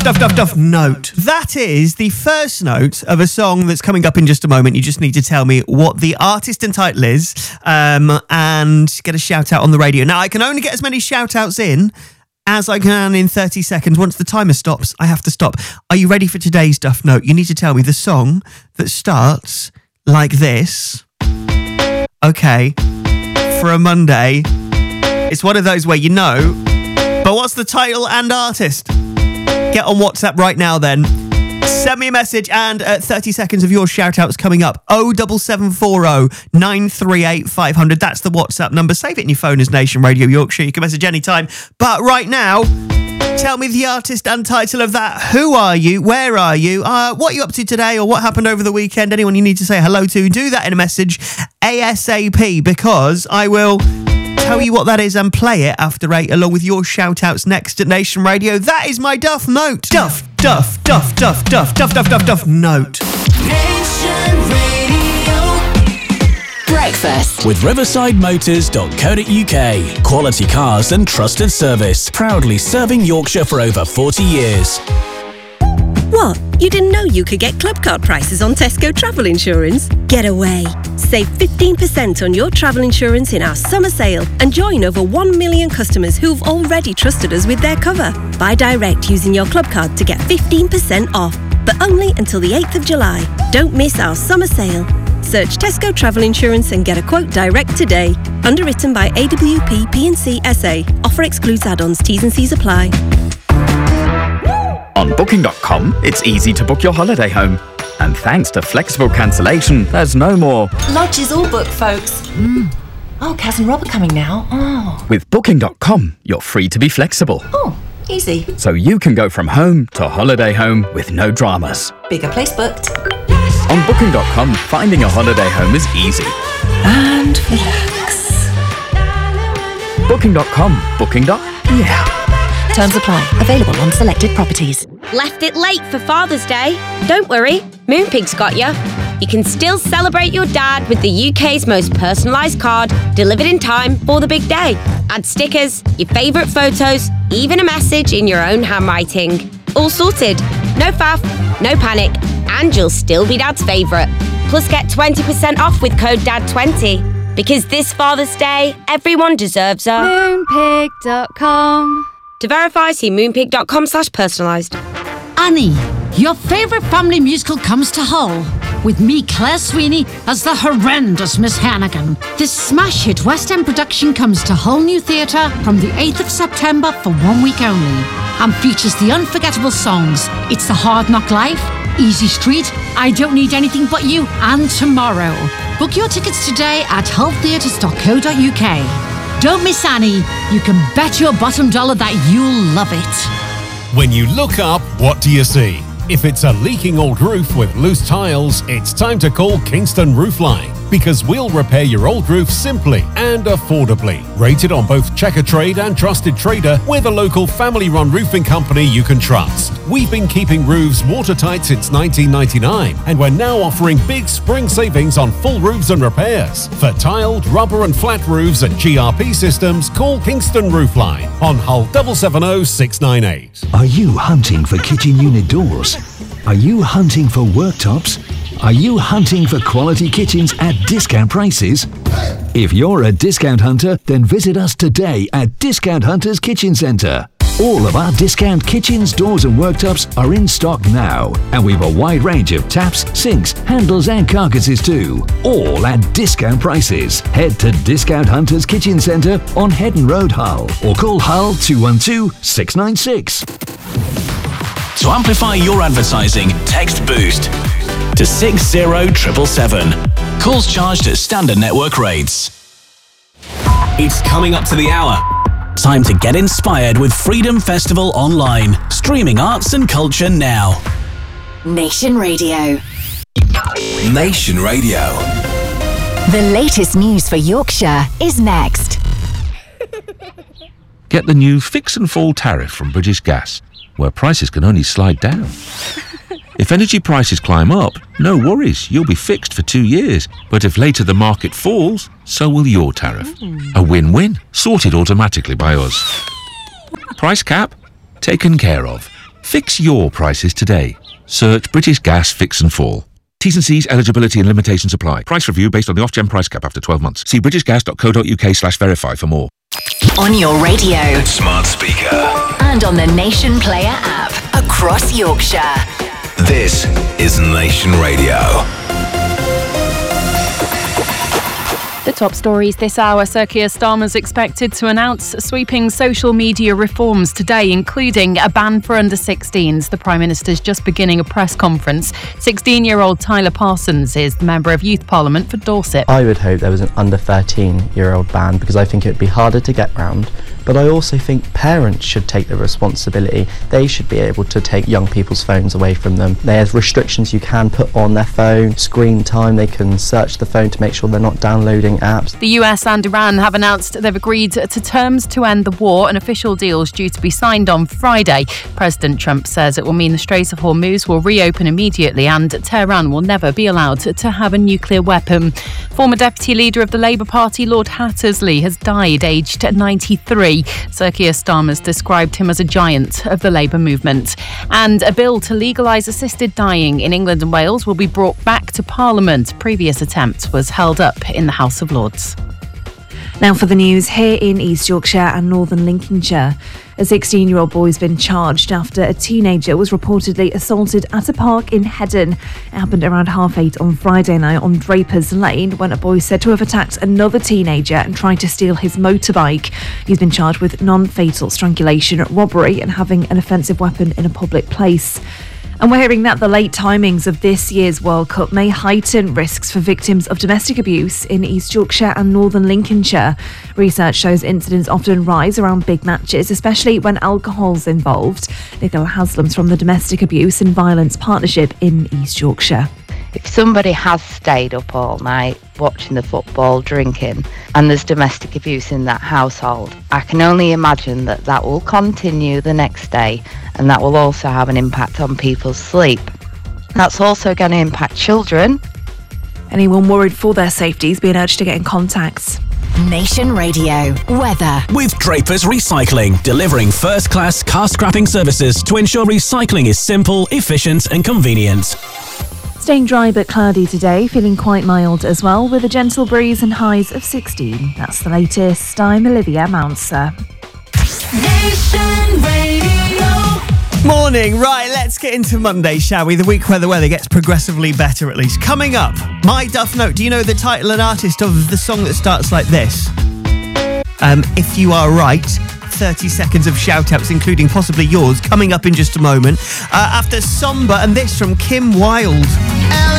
Duff note. That is the first note of a song that's coming up in just a moment. You just need to tell me what the artist and title is, and get a shout out on the radio. Now, I can only get as many shout outs in as I can in 30 seconds. Once the timer stops, I have to stop. Are you ready for today's Duff note? You need to tell me the song that starts like this. Okay. For a Monday, it's one of those where you know, but what's the title and artist? Get on WhatsApp right now then. Send me a message, and 30 seconds of your shout-outs coming up. 07740 938 500. That's the WhatsApp number. Save it in your phone as Nation Radio Yorkshire. You can message anytime. But right now, tell me the artist and title of that. Who are you? Where are you? What are you up to today, or what happened over the weekend? Anyone you need to say hello to, do that in a message ASAP, because I will tell you what that is and play it after 8, along with your shout-outs next at Nation Radio. That is my Duff note. Duff note. Nation Radio. Breakfast with riversideMotors.co.uk. Quality cars and trusted service. Proudly serving Yorkshire for over 40 years. What? You didn't know you could get club card prices on Tesco travel insurance? Get away. Save 15% on your travel insurance in our summer sale and join over 1 million customers who've already trusted us with their cover. Buy direct using your club card to get 15% off, but only until the 8th of July. Don't miss our summer sale. Search Tesco Travel Insurance and get a quote direct today. Underwritten by AWP P&C SA. Offer excludes add-ons. T's and C's apply. On Booking.com, it's easy to book your holiday home. And thanks to flexible cancellation, there's no more Lodge is all booked, folks. Oh, Kaz and Rob are coming now. Oh. With Booking.com, you're free to be flexible. Oh, easy. So you can go from home to holiday home with no dramas. Bigger place booked. On Booking.com, finding a holiday home is easy. And relax. Booking.com. Booking.yeah. Terms apply. Available on selected properties. Left it late for Father's Day? Don't worry, Moonpig's got you. You can still celebrate your dad with the UK's most personalised card, delivered in time for the big day. Add stickers, your favourite photos, even a message in your own handwriting. All sorted. No faff, no panic, and you'll still be Dad's favourite. Plus get 20% off with code DAD20. Because this Father's Day, everyone deserves a... Moonpig.com. To verify, see moonpig.com/personalised. Annie, your favourite family musical comes to Hull, with me, Claire Sweeney, as the horrendous Miss Hannigan. This smash hit West End production comes to Hull New Theatre from the 8th of September for 1 week only, and features the unforgettable songs It's the Hard Knock Life, Easy Street, I Don't Need Anything But You, and Tomorrow. Book your tickets today at hulltheatres.co.uk. Don't miss Annie. You can bet your bottom dollar that you'll love it. When you look up, what do you see? If it's a leaking old roof with loose tiles, it's time to call Kingston Roofline, because we'll repair your old roof simply and affordably. Rated on both Checker Trade and Trusted Trader, we're the local family-run roofing company you can trust. We've been keeping roofs watertight since 1999, and we're now offering big spring savings on full roofs and repairs. For tiled, rubber and flat roofs and GRP systems, call Kingston Roofline on Hull 770 698. Are you hunting for kitchen unit doors? Are you hunting for worktops? Are you hunting for quality kitchens at discount prices? If you're a discount hunter, then visit us today at Discount Hunters Kitchen Centre. All of our discount kitchens, doors and worktops are in stock now, and we've a wide range of taps, sinks, handles and carcasses too, all at discount prices. Head to Discount Hunters Kitchen Centre on Headon Road, Hull, or call Hull 212 696. To amplify your advertising, text BOOST to 60777. Calls charged at standard network rates. It's coming up to the hour. Time to get inspired with Freedom Festival Online. Streaming arts and culture now. Nation Radio. Nation Radio. The latest news for Yorkshire is next. Get the new Fix and Fall tariff from British Gas, where prices can only slide down. If energy prices climb up, no worries, you'll be fixed for 2 years. But if later the market falls, so will your tariff. A win-win, sorted automatically by us. Price cap? Taken care of. Fix your prices today. Search British Gas Fix and Fall. T's and C's, eligibility and limitations apply. Price review based on the Ofgem price cap after 12 months. See britishgas.co.uk/verify for more. On your radio. Smart speaker. And on the Nation Player app. Across Yorkshire. This is Nation Radio. The top stories this hour. Sir Keir Starmer's expected to announce sweeping social media reforms today, including a ban for under-16s. The Prime Minister's just beginning a press conference. 16-year-old Tyler Parsons is the Member of Youth Parliament for Dorset. I would hope there was an under-13-year-old ban because I think it would be harder to get round. But I also think parents should take the responsibility. They should be able to take young people's phones away from them. There's restrictions you can put on their phone, screen time, they can search the phone to make sure they're not downloading apps. The US and Iran have announced they've agreed to terms to end the war. An official deal is due to be signed on Friday. President Trump says it will mean the Strait of Hormuz will reopen immediately and Tehran will never be allowed to have a nuclear weapon. Former Deputy Leader of the Labour Party, Lord Hattersley, has died aged 93. Sir Keir Starmer's described him as a giant of the Labour movement. And a bill to legalise assisted dying in England and Wales will be brought back to Parliament. Previous attempt was held up in the House of Lords. Now for the news here in East Yorkshire and Northern Lincolnshire. A 16-year-old boy has been charged after a teenager was reportedly assaulted at a park in Heddon. It happened around 8:30 on Friday night on Drapers Lane when a boy said to have attacked another teenager and tried to steal his motorbike. He's been charged with non-fatal strangulation, robbery and having an offensive weapon in a public place. And we're hearing that the late timings of this year's World Cup may heighten risks for victims of domestic abuse in East Yorkshire and Northern Lincolnshire. Research shows incidents often rise around big matches, especially when alcohol's involved. Nicola Haslam's from the Domestic Abuse and Violence Partnership in East Yorkshire. If somebody has stayed up all night watching the football, drinking, and there's domestic abuse in that household, I can only imagine that that will continue the next day, and that will also have an impact on people's sleep. That's also going to impact children. Anyone worried for their safety is being urged to get in contact. Nation Radio weather. With Drapers Recycling, delivering first-class car scrapping services to ensure recycling is simple, efficient and convenient. Staying dry but cloudy today, feeling quite mild as well, with a gentle breeze and highs of 16. That's the latest. I'm Olivia Mounser. Nation Radio. Morning. Right, let's get into Monday, shall we? The week where the weather gets progressively better, at least. Coming up, my Duff Note. Do you know the title and artist of the song that starts like this? If you are right, 30 seconds of shout-outs, including possibly yours, coming up in just a moment. After Somber and this from Kim Wilde.